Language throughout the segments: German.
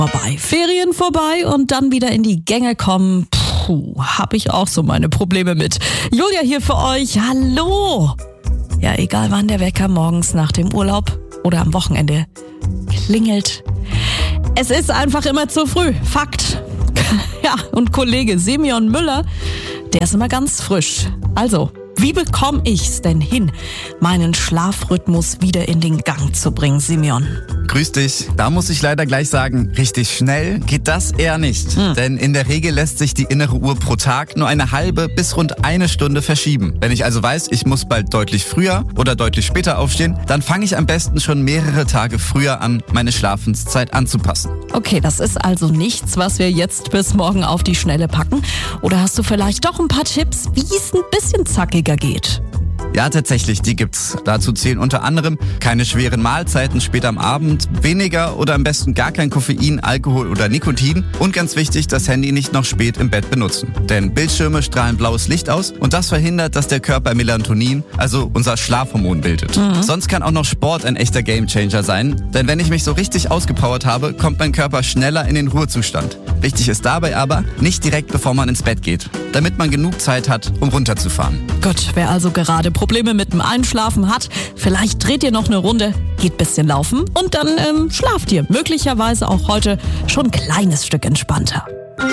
vorbei. Ferien vorbei und dann wieder in die Gänge kommen. Hab ich auch so meine Probleme mit. Julia hier für euch. Hallo! Ja, egal wann der Wecker morgens nach dem Urlaub oder am Wochenende klingelt. Es ist einfach immer zu früh. Fakt. Ja, und Kollege Simeon Müller, der ist immer ganz frisch. Also, wie bekomme ich's denn hin, meinen Schlafrhythmus wieder in den Gang zu bringen, Simeon? Grüß dich. Da muss ich leider gleich sagen, richtig schnell geht das eher nicht. Denn in der Regel lässt sich die innere Uhr pro Tag nur eine halbe bis rund eine Stunde verschieben. Wenn ich also weiß, ich muss bald deutlich früher oder deutlich später aufstehen, dann fange ich am besten schon mehrere Tage früher an, meine Schlafenszeit anzupassen. Okay, das ist also nichts, was wir jetzt bis morgen auf die Schnelle packen. Oder hast du vielleicht doch ein paar Tipps, wie es ein bisschen zackiger geht? Ja, tatsächlich, die gibt's. Dazu zählen unter anderem keine schweren Mahlzeiten später am Abend, weniger oder am besten gar kein Koffein, Alkohol oder Nikotin und ganz wichtig, das Handy nicht noch spät im Bett benutzen. Denn Bildschirme strahlen blaues Licht aus und das verhindert, dass der Körper Melatonin, also unser Schlafhormon, bildet. Sonst kann auch noch Sport ein echter Gamechanger sein, denn wenn ich mich so richtig ausgepowert habe, kommt mein Körper schneller in den Ruhezustand. Wichtig ist dabei aber, nicht direkt bevor man ins Bett geht, damit man genug Zeit hat, um runterzufahren. Gut, wer also gerade Probleme mit dem Einschlafen hat, vielleicht dreht ihr noch eine Runde, geht ein bisschen laufen und dann schlaft ihr möglicherweise auch heute schon ein kleines Stück entspannter.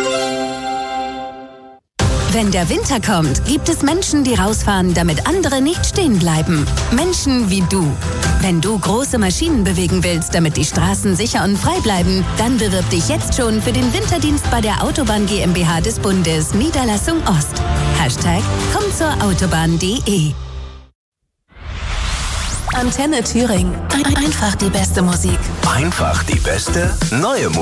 Wenn der Winter kommt, gibt es Menschen, die rausfahren, damit andere nicht stehen bleiben. Menschen wie du. Wenn du große Maschinen bewegen willst, damit die Straßen sicher und frei bleiben, dann bewirb dich jetzt schon für den Winterdienst bei der Autobahn GmbH des Bundes, Niederlassung Ost. #kommzurautobahn.de. Antenne Thüringen. Einfach die beste Musik. Einfach die beste neue Musik.